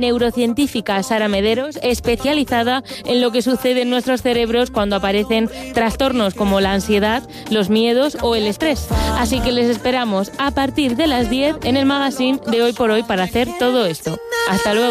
neurocientífica Sara Mederos, especializada en lo que sucede en nuestros cerebros cuando aparecen trastornos como la ansiedad, los miedos o el estrés. Así que les esperamos a partir de las 10 en el magazine de Hoy por Hoy para hacer todo esto. Hasta luego.